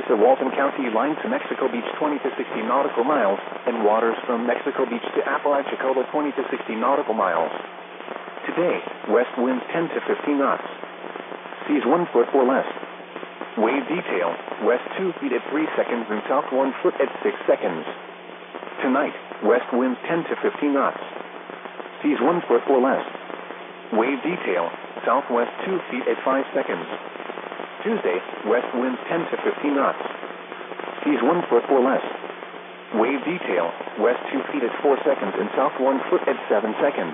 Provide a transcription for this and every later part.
Ocoluse-Walton County line to Mexico Beach 20 to 60 nautical miles, and waters from Mexico Beach to Apalachicola 20 to 60 nautical miles. Today, west winds 10 to 15 knots. Seas 1 foot or less. Wave detail, west 2 feet at 3 seconds and south 1 foot at 6 seconds. Tonight, west winds 10 to 15 knots. Seas 1 foot or less. Wave detail, southwest 2 feet at 5 seconds. Tuesday, west winds 10 to 15 knots. Seas 1 foot or less. Wave detail, west 2 feet at 4 seconds and south 1 foot at 7 seconds.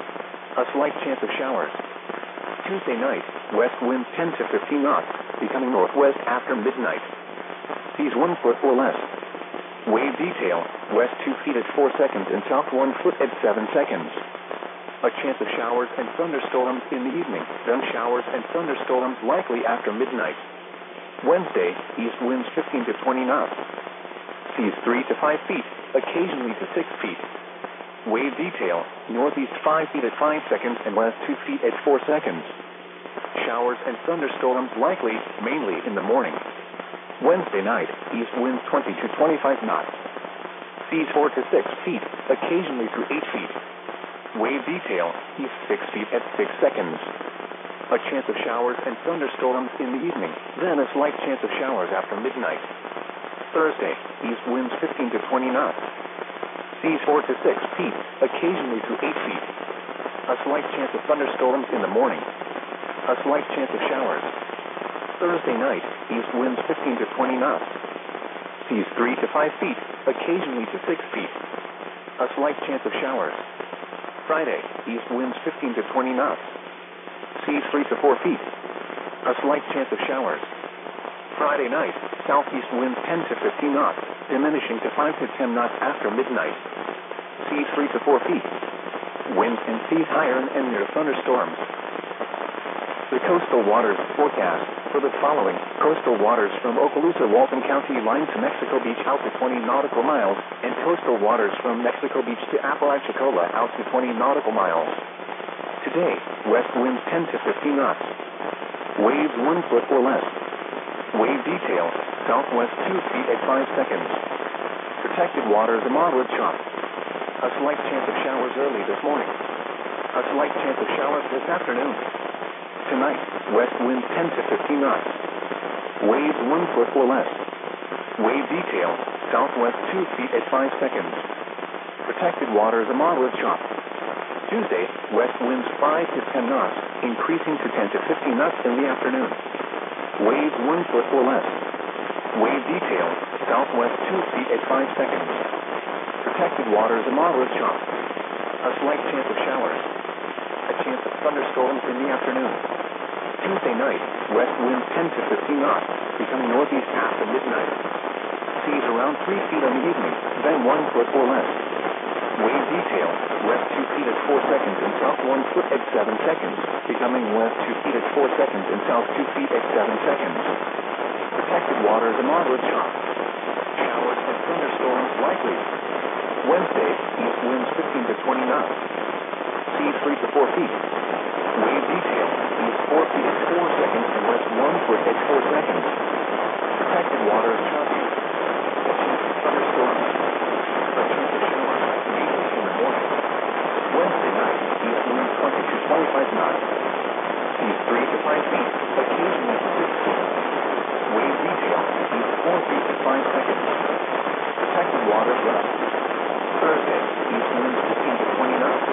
A slight chance of showers. Tuesday night, west winds 10 to 15 knots, becoming northwest after midnight. Seas 1 foot or less. Wave detail, west 2 feet at 4 seconds and south 1 foot at 7 seconds. A chance of showers and thunderstorms in the evening, then showers and thunderstorms likely after midnight. Wednesday, east winds 15 to 20 knots. Seas 3 to 5 feet, occasionally to 6 feet. Wave detail, northeast 5 feet at 5 seconds and west 2 feet at 4 seconds. Showers and thunderstorms likely, mainly in the morning. Wednesday night, east winds 20 to 25 knots. Seas 4 to 6 feet, occasionally to 8 feet. Wave detail, east 6 feet at 6 seconds. A chance of showers and thunderstorms in the evening, then a slight chance of showers after midnight. Thursday, east winds 15 to 20 knots. Seas 4 to 6 feet, occasionally to 8 feet. A slight chance of thunderstorms in the morning. A slight chance of showers. Thursday night, east winds 15 to 20 knots. Seas 3 to 5 feet, occasionally to 6 feet. A slight chance of showers. Friday, east winds 15 to 20 knots. Seas 3 to 4 feet. A slight chance of showers. Friday night, southeast winds 10 to 15 knots, diminishing to 5 to 10 knots after midnight. Seas 3 to 4 feet. Winds and seas higher and near thunderstorms. The coastal waters forecast for the following: coastal waters from Ocoluse-Walton County line to Mexico Beach out to 20 nautical miles, and coastal waters from Mexico Beach to Apalachicola out to 20 nautical miles. Today, west winds 10 to 15 knots. Waves 1 foot or less. Wave detail, southwest 2 feet at 5 seconds. Protected waters a moderate chop. A slight chance of showers early this morning. A slight chance of showers this afternoon. Tonight, west winds 10 to 15 knots. Waves 1 foot or less. Wave detail, southwest 2 feet at 5 seconds. Protected waters a moderate chop. Tuesday, west winds 5 to 10 knots, increasing to 10 to 15 knots in the afternoon. Waves 1 foot or less. Wave detail, southwest 2 feet at 5 seconds. Protected waters a moderate chop. A slight chance of showers. A chance of thunderstorms in the afternoon. Tuesday night, west winds 10 to 15 knots, becoming northeast after midnight. Seas around 3 feet in the evening, then 1 foot or less. Wave detail, west 2 feet at 4 seconds and south 1 foot at 7 seconds, becoming west 2 feet at 4 seconds and south 2 feet at 7 seconds. Protected waters a moderate chop. Showers and thunderstorms likely. Wednesday, east winds 15 to 20 knots. Seas 3 to 4 feet. Wave detail, east 4 feet at 4 seconds and west 1 foot at 4 seconds. Protected waters choppy. A chance of thunderstorms. A chance of showers, mainly in the morning. Wednesday night, east winds 20 to 25 knots. Seas 3 to 5 feet, occasionally to 6 feet. Wave detail, east 4 feet to 5 seconds. Protected waters rough. Thursday, east winds 15 to 20 knots.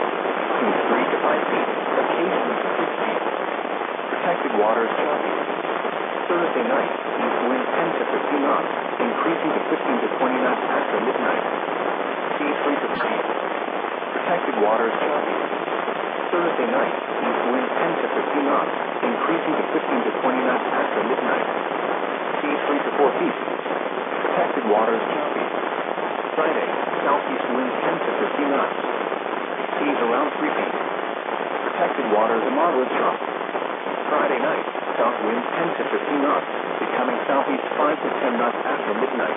Seas 3 to 5 feet, occasionally to 6 feet. Protected waters choppy. Thursday night, east winds 10 to 15 knots, increasing to 15 to 20 knots after midnight. Seas 3 to 5 feet. Protected waters choppy. Thursday night, east winds 10 to 15 knots, increasing to 15 to 20 knots after midnight. Seas 3 to 4 feet. Protected waters choppy. Friday, southeast winds 10 to 15 knots. Seas around 3 feet. Protected waters a moderate chop. Friday night, south winds 10 to 15 knots, becoming southeast 5 to 10 knots after midnight.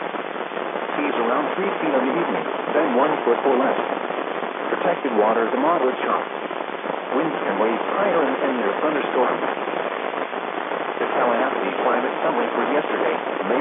Seas around 3 feet in the evening, then 1 foot or less. Protected waters a moderate chop. Winds can wave higher and near thunderstorms. The Tallahassee climate summary for yesterday, May